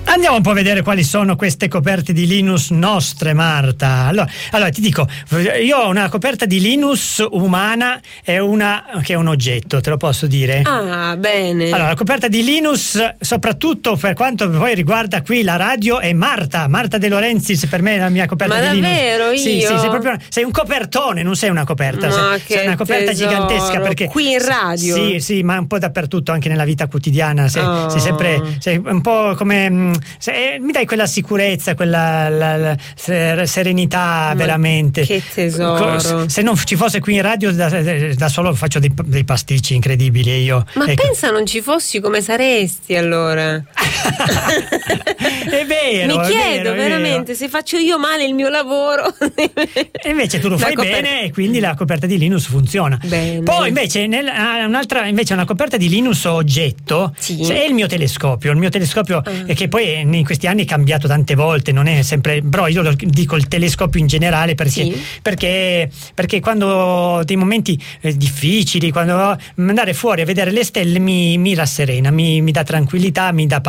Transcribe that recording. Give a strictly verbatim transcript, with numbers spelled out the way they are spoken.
Andiamo un po' a vedere quali sono queste coperte di Linus nostre, Marta. Allora, allora ti dico, io ho una coperta di Linus umana e una che è un oggetto, te lo posso dire? Ah, bene. Allora, la coperta di Linus, soprattutto per quanto poi riguarda qui la radio, è Marta, Marta De Laurentiis, per me è la mia coperta Ma di Linus. Ma davvero? Sì, io? sì, sei proprio sei un copertone, non sei una coperta, ma sei, che sei una coperta tesoro. gigantesca, perché qui in radio. Sì, sì, ma un po' dappertutto, anche nella vita quotidiana, sei, oh. sei sempre sei un po' come sei, mi dai quella sicurezza, quella la, la, serenità, ma veramente. Che tesoro. Se non ci fosse qui in radio da, da solo faccio dei, dei pasticci incredibili io. Ma ecco. pensa non ci fossi, come saresti allora? È vero. Mi chiedo è vero, veramente è se faccio io male il mio lavoro. E invece tu lo fai coperta... bene e quindi la coperta di Linus funziona. Bene. Poi invece nel, un'altra invece una coperta di Linus oggetto, sì. è il mio telescopio. Il mio telescopio ah. è che poi in questi anni è cambiato tante volte, non è sempre, però io lo dico il telescopio in generale perché, sì. perché, perché quando ho dei momenti eh, difficili, quando andare fuori a vedere le stelle mi, mi rasserena, mi, mi dà tranquillità, mi dà